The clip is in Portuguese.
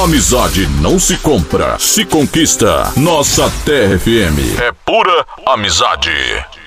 Amizade não se compra, se conquista. Nossa Terra FM é pura amizade.